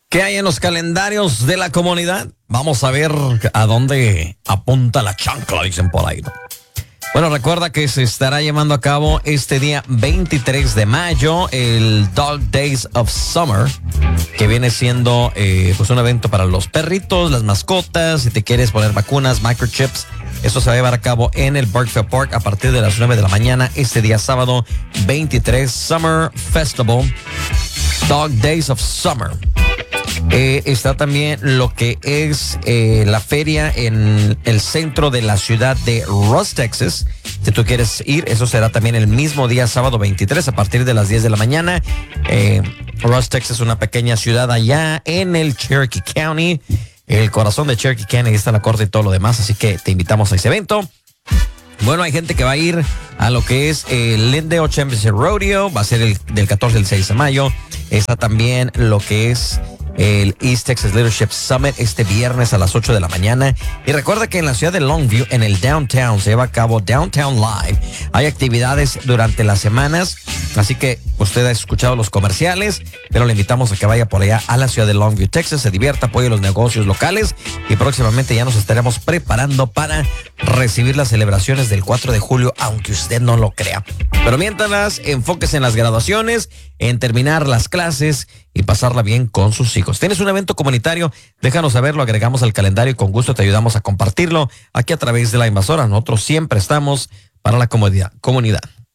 ¿Qué hay en los calendarios de la comunidad? Vamos a ver a dónde apunta la chancla, dicen por ahí, ¿no? Bueno, recuerda que se estará llevando a cabo este día 23 de mayo el Dog Days of Summer, que viene siendo pues un evento para los perritos, las mascotas, si te quieres poner vacunas, microchips. Esto se va a llevar a cabo en el Burkeville Park a partir de las 9 de la mañana este día sábado 23 Summer Festival, Dog Days of Summer. Está también lo que es la feria en el centro de la ciudad de Ross, Texas. Si tú quieres ir, eso será también el mismo día, sábado 23, a partir de las 10 de la mañana. Ross, Texas es una pequeña ciudad allá en el Cherokee County. El corazón de Cherokee County, está la corte y todo lo demás, así que te invitamos a ese evento. Bueno, hay gente que va a ir a lo que es el Lindale Championship Rodeo, va a ser del 14 al 6 de mayo. Está también lo que es el East Texas Leadership Summit este viernes a las 8 de la mañana. Y recuerda que en la ciudad de Longview, en el Downtown, se lleva a cabo Downtown Live. Hay actividades durante las semanas, así que usted ha escuchado los comerciales, pero le invitamos a que vaya por allá a la ciudad de Longview, Texas, se divierta, apoye los negocios locales y próximamente ya nos estaremos preparando para recibir las celebraciones del 4 de julio, aunque usted no lo crea. Pero mientras, enfóquese en las graduaciones, en terminar las clases y pasarla bien con sus hijos. ¿Tienes un evento comunitario? Déjanos saber, lo agregamos al calendario y con gusto te ayudamos a compartirlo aquí a través de la invasora. Nosotros siempre estamos para la comunidad.